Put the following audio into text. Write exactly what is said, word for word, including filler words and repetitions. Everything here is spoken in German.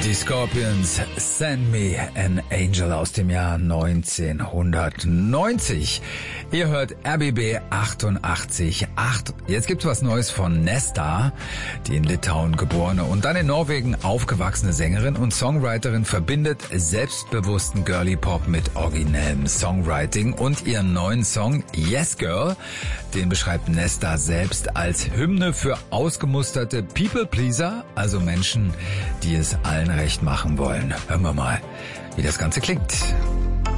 Die Scorpions, Send Me an Angel aus dem Jahr neunzehnhundertneunzig. Ihr hört R B B achtundachtzig Komma acht. Jetzt gibt's was Neues von Nesta, die in Litauen geborene und dann in Norwegen aufgewachsene Sängerin und Songwriterin verbindet selbstbewussten Girly Pop mit originellem Songwriting und ihren neuen Song Yes Girl, den beschreibt Nesta selbst als Hymne für ausgemusterte People Pleaser, also Menschen, die es allen recht machen wollen. Hören wir mal, wie das Ganze klingt.